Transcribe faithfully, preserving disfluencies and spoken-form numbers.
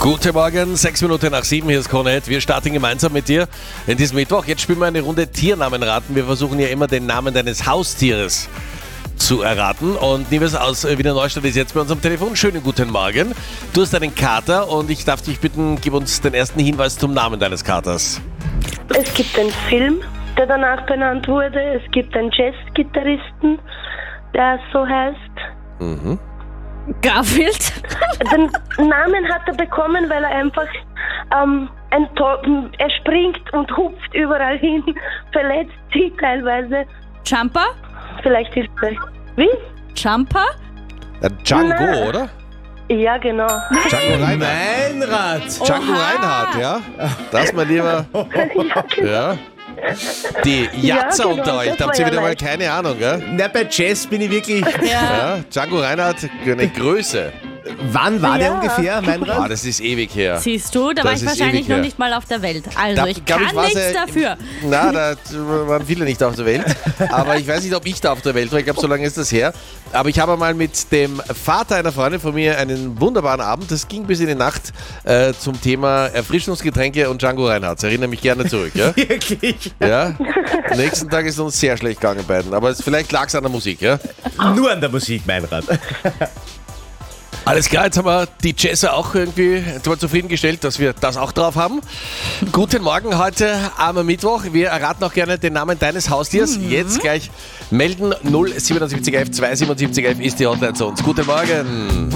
Guten Morgen, sechs Minuten nach sieben, hier ist Kornet. Wir starten gemeinsam mit dir in diesem Mittwoch. Jetzt spielen wir eine Runde Tiernamen raten. Wir versuchen ja immer den Namen deines Haustieres zu erraten. Und Nives aus Wiener Neustadt ist jetzt bei uns am Telefon. Schönen guten Morgen. Du hast einen Kater und ich darf dich bitten, gib uns den ersten Hinweis zum Namen deines Katers. Es gibt einen Film, der danach benannt wurde. Es gibt einen Jazz-Gitarristen, der so heißt. Mhm. Garfield? Den Namen hat er bekommen, weil er einfach ähm, ein to- er springt und hupft überall hin, verletzt sich teilweise. Jumper? Vielleicht hilft es. Wie? Jumper? Ja, Django, Na. oder? Ja, genau. Django Reinhardt. Meinrad! Django Oha. Reinhardt, ja? Das, mein Lieber. Ja, genau. Ja. Die Jatzer Ja, genau, unter euch, das da habt war ihr ja wieder mal leicht. keine Ahnung, gell? Na, bei Jazz bin ich wirklich... Ja, Django Reinhardt, eine Größe. Wann war der Ja. ungefähr, Ah, Meinrad? das ist ewig her. Siehst du, da war Das ich ist wahrscheinlich ewig noch her. nicht mal auf der Welt. Also Da, ich glaub kann war's, nichts äh, dafür. Na, da waren viele nicht auf der Welt. Aber ich weiß nicht, ob ich da auf der Welt war. Ich glaube, so lange ist das her. Aber ich habe mal mit dem Vater einer Freundin von mir einen wunderbaren Abend. Das ging bis in die Nacht äh, zum Thema Erfrischungsgetränke und Django Reinhardt. Erinnere mich gerne zurück. Ja? Wirklich? Ja? Nächsten Tag ist uns sehr schlecht gegangen beiden. Aber es, vielleicht lag es an der Musik. Ja? Nur an der Musik, Meinrad. Alles klar, jetzt haben wir die Jazzer auch irgendwie jetzt mal zufriedengestellt, dass wir das auch drauf haben. Guten Morgen heute am Mittwoch. Wir erraten auch gerne den Namen deines Haustiers. Mhm. Jetzt gleich melden. null sieben sieben elf zwei sieben sieben elf ist die Hotline zu uns. Guten Morgen.